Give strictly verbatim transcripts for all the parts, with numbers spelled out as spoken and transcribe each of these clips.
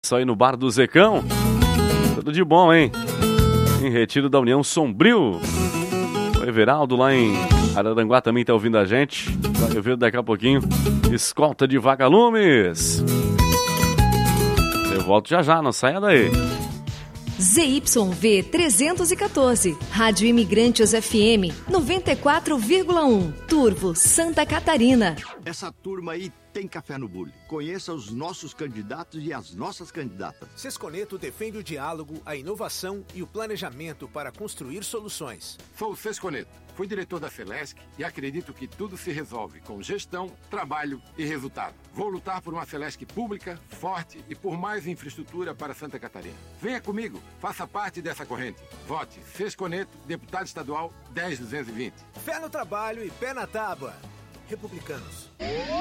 Edson aí no Bar do Zecão. Tudo de bom, hein? Em Retiro da União Sombrio. O Everaldo lá em Araranguá também tá ouvindo a gente. Vai ver daqui a pouquinho. Escolta de Vagalumes. Eu volto já já, não saia daí. Z Y V trezentos e quatorze, Rádio Imigrantes F M noventa e quatro vírgula um, Turvo, Santa Catarina. Essa turma aí tem café no bule. Conheça os nossos candidatos e as nossas candidatas. Sesconeto defende o diálogo, a inovação e o planejamento para construir soluções. Sou o Sesconeto, fui diretor da Celesc e acredito que tudo se resolve com gestão, trabalho e resultado. Vou lutar por uma Celesc pública, forte e por mais infraestrutura para Santa Catarina. Venha comigo, faça parte dessa corrente. Vote Sesconeto, deputado estadual dez mil duzentos e vinte. Fé no trabalho e pé na tábua. Republicanos.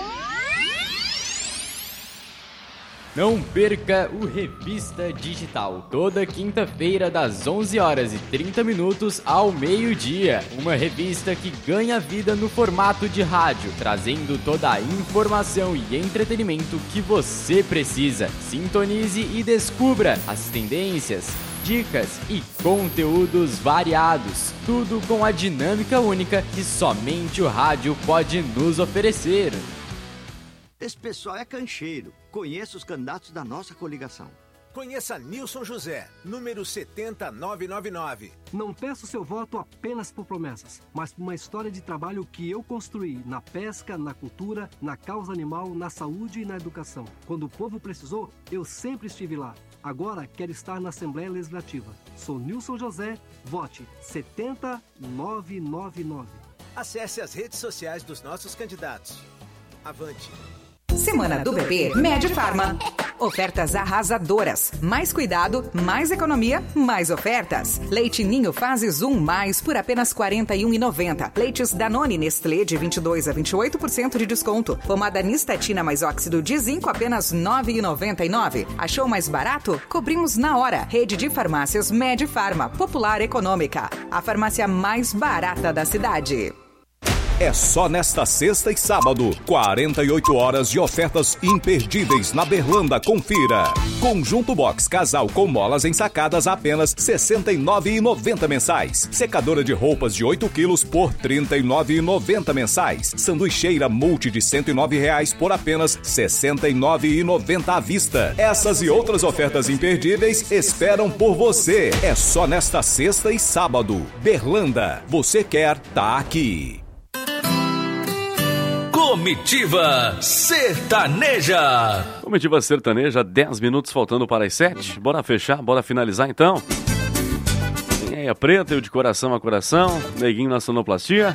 Não perca o Revista Digital, toda quinta-feira das onze horas e trinta minutos ao meio-dia. Uma revista que ganha vida no formato de rádio, trazendo toda a informação e entretenimento que você precisa. Sintonize e descubra as tendências, dicas e conteúdos variados. Tudo com a dinâmica única que somente o rádio pode nos oferecer. Esse pessoal é cancheiro. Conheça os candidatos da nossa coligação. Conheça Nilson José, número setenta mil novecentos e noventa e nove. Não peço seu voto apenas por promessas, mas por uma história de trabalho que eu construí na pesca, na cultura, na causa animal, na saúde e na educação. Quando o povo precisou, eu sempre estive lá. Agora quero estar na Assembleia Legislativa. Sou Nilson José, vote setenta mil novecentos e noventa e nove. Acesse as redes sociais dos nossos candidatos. Avante! Semana do Bebê Medifarma. Ofertas arrasadoras. Mais cuidado, mais economia, mais ofertas. Leite Ninho Fases um mais por apenas quarenta e um reais e noventa centavos. Leites Danone Nestlé de vinte e dois a vinte e oito por cento de desconto. Pomada Nistatina mais óxido de zinco apenas nove reais e noventa e nove centavos. Achou mais barato? Cobrimos na hora. Rede de farmácias Medifarma, popular econômica. A farmácia mais barata da cidade. É só nesta sexta e sábado, quarenta e oito horas de ofertas imperdíveis na Berlanda. Confira. Conjunto Box Casal com molas ensacadas a apenas sessenta e nove reais e noventa centavos mensais. Secadora de roupas de oito quilos por trinta e nove reais e noventa centavos mensais. Sanduicheira multi de cento e nove reais por apenas sessenta e nove reais e noventa centavos à vista. Essas e outras ofertas imperdíveis esperam por você. É só nesta sexta e sábado. Berlanda. Você quer, tá aqui. Comitiva Sertaneja. Comitiva Sertaneja, dez minutos faltando para as sete. Bora fechar, bora finalizar então. Tem aí a preta, eu de coração a coração. Neguinho na sonoplastia.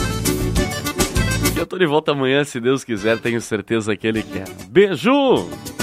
Eu tô de volta amanhã, se Deus quiser, tenho certeza que Ele quer. Beijo!